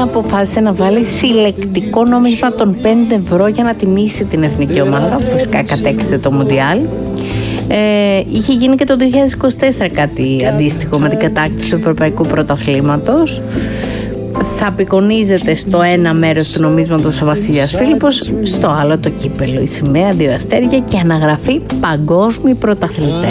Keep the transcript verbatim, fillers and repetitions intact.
Ισπανία αποφάσισε να βάλει συλλεκτικό νόμισμα των πέντε ευρώ για να τιμήσει την εθνική ομάδα που φυσικά κατέκτησε το Μουντιάλ. Ε, είχε γίνει και το δύο χιλιάδες είκοσι τέσσερα κάτι αντίστοιχο με την κατάκτηση του Ευρωπαϊκού Πρωταθλήματος. Θα απεικονίζεται στο ένα μέρος του νομίσματος ο Βασίλειας Φίλιππος, στο άλλο το κύπελο, η σημαία, δύο αστέρια και αναγραφή παγκόσμιοι πρωταθλητές.